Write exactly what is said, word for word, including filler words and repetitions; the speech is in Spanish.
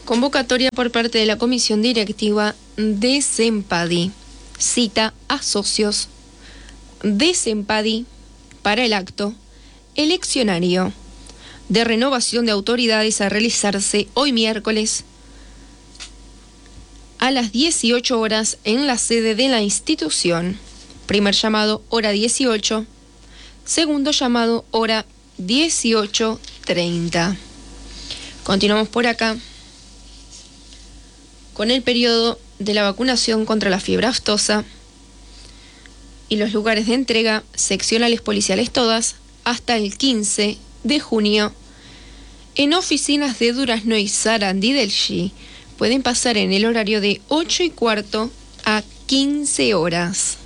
Convocatoria por parte de la Comisión Directiva de Sempadi. Cita a socios de Sempadi para el acto eleccionario de renovación de autoridades a realizarse hoy miércoles a las dieciocho horas en la sede de la institución. Primer llamado, hora dieciocho. Segundo llamado, hora dieciocho treinta. Continuamos por acá con el periodo de la vacunación contra la fiebre aftosa y los lugares de entrega seccionales policiales todas hasta el quince de junio en oficinas de Durazno y Sarandí del G. Pueden pasar en el horario de ocho y cuarto a quince horas.